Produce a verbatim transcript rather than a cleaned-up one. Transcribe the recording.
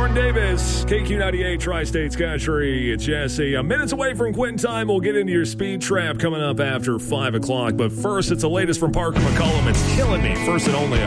Jordan Davis, K Q ninety-eight, Tri-States Country. It's Jesse. A minutes away from quitting time. We'll get into your speed trap coming up after five o'clock. But first, it's the latest from Parker McCollum. It's Killing Me, first and only